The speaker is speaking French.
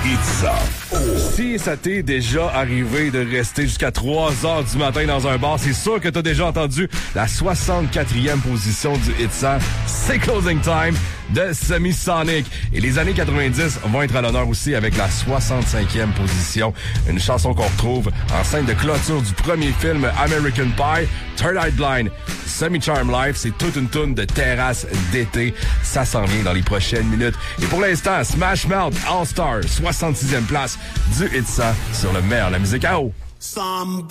Hits. Si ça t'est déjà arrivé de rester jusqu'à 3 heures du matin dans un bar, c'est sûr que t'as déjà entendu la 64e position du Hit 100. C'est Closing Time de Semisonic. Et les années 90 vont être à l'honneur aussi avec la 65e position. Une chanson qu'on retrouve en scène de clôture du premier film American Pie, Third Eye Blind. Semi-Charm Life, c'est toute une toune de terrasse d'été. Ça s'en vient dans les prochaines minutes. Et pour l'instant, Smash Mouth All-Star, 66e place du Hit 100 sur le meilleur de la musique à eau.